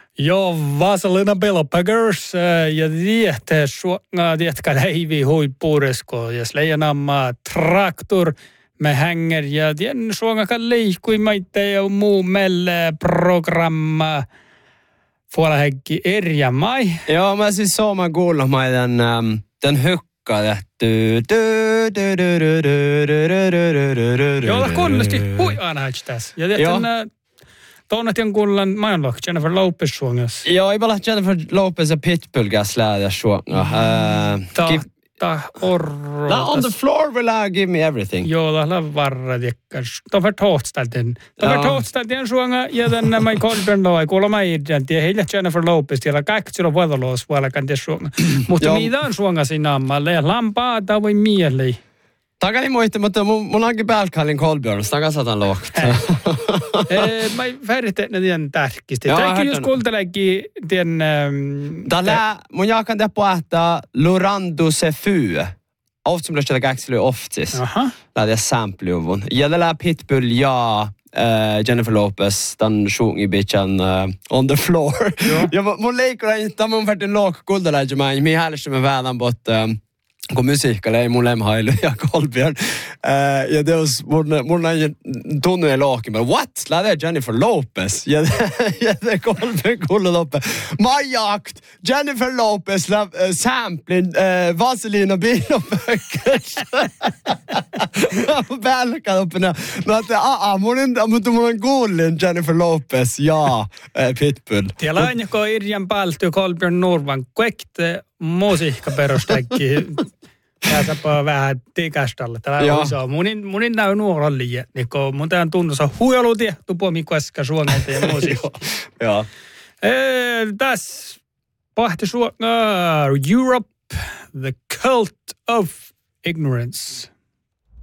Joo, Vasalina Belopaggers ja tiedätkö läivi huippuuresko, jos leijonamma traktor med hänger ja tien suongakan liikkui maitte ja muu melle programma fuolahekki erjamai. Joo, mä siis sooma kuulemaan den hökka lähtyy. Joo, kunnasti hui anhaits tässä. Ja tiedätkö Tuonnet jon kuullaan mainok Jennifer Lopez suongas. Joo, ei pala Jennifer Lopez ja Pitbull gas lähdä suonga. On the floor will I give me everything. Joo, la varra diekkas. Tofer tohtstalten. Suonga ja tänne mai Colbert loi kuulemma idän tie heillä Jennifer Lopez siellä kaikki vuodoloos vuolekan tie suonga. Mutta mitä on suonga siinä ammalle lampaa tavoi mieli. Takani muisti, mutta mun onkin päälkallin Colbjörn, takas satan lohta. Mä väritän ne tien tärkisti. Tämäkin jos kuunteleekin tien... Tällä mun jaakan te pohtaa Lorando Sefu. Ofta som löskällä käksily oftis. Lähdä samplejuvun. Ja tällä Pitbull ja Jennifer Lopez, den sjunger i bitchen on the floor. Ja mun leikkoa inte, mun färtin låg kuultelemaan, mihin häälistä me väälän bort... kun musiikka ei mun lemhailu ja Colbjörn. Ja teos mun näin tunnu ei lohki. What? Lähdee Jennifer Lopez. Ja te Colbjörn kuuluu loppe. Majakt! Jennifer Lopez samplin Vaselina Bilopökkers. Välkän oppina. No että mutta mun on kuullin Jennifer Lopez ja Pitbull. Tiellä on joko Irjan Paltu Colbjörn Norvan kuekte musiikka perusteekki. Pääsäpä vähän tikastalle. Täällä on iso. Munin näy nuorallia. Niin kun mun tämän tunnossa huijaluutia. Tupomi koska suongeita ja musiikka. Joo. Tässä pahti Europe, the cult of ignorance.